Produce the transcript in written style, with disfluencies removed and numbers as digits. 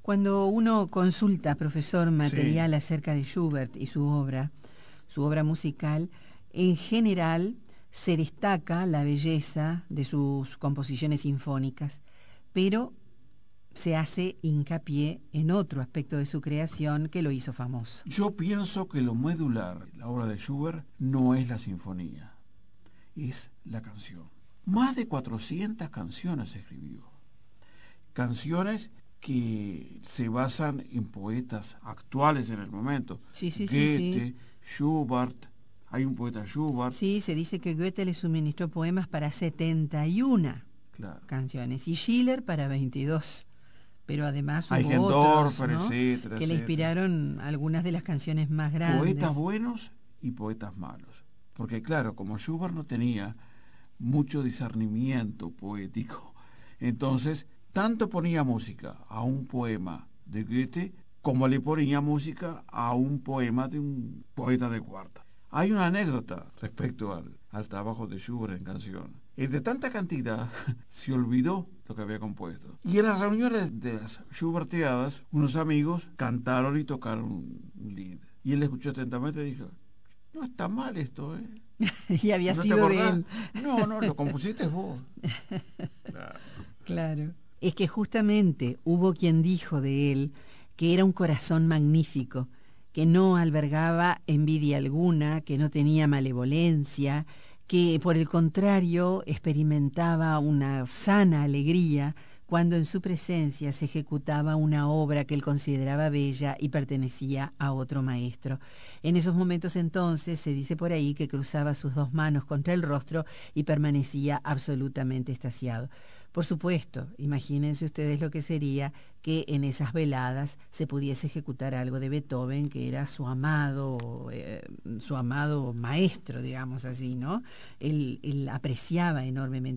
Cuando uno consulta, profesor, material Sí. acerca de Schubert y su obra musical, en general se destaca la belleza de sus composiciones sinfónicas, pero se hace hincapié en otro aspecto de su creación que lo hizo famoso. Yo pienso que lo medular de la obra de Schubert no es la sinfonía, es la canción. Más de 400 canciones escribió. Canciones que se basan en poetas actuales en el momento. Sí, sí, sí, sí. Goethe, Schubert, hay un poeta Schubert. Sí, se dice que Goethe le suministró poemas para 71 Claro. canciones y Schiller para 22. Pero además hubo otros, Eichendorfer, ¿no?, etcétera, que le etcétera. inspiraron algunas de las canciones más Poetas grandes. buenos y poetas malos. Porque claro, como Schubert no tenía mucho discernimiento poético, entonces tanto ponía música a un poema de Goethe como le ponía música a un poema de un poeta de cuarta. Hay una anécdota respecto al trabajo de Schubert en canción. Entre tanta cantidad se olvidó lo que había compuesto. Y en las reuniones de las Schuberteadas, unos amigos cantaron y tocaron un lied. Y él escuchó atentamente y dijo, no está mal esto, ¿eh? Y había ¿No te sido de acordás? él. No, lo compusiste vos. Claro. Claro. Es que justamente hubo quien dijo de él que era un corazón magnífico, que no albergaba envidia alguna, que no tenía malevolencia, que por el contrario experimentaba una sana alegría cuando en su presencia se ejecutaba una obra que él consideraba bella y pertenecía a otro maestro. En esos momentos entonces se dice por ahí que cruzaba sus dos manos contra el rostro y permanecía absolutamente extasiado. Por supuesto, imagínense ustedes lo que sería que en esas veladas se pudiese ejecutar algo de Beethoven, que era su amado maestro, digamos así, ¿no? Él apreciaba enormemente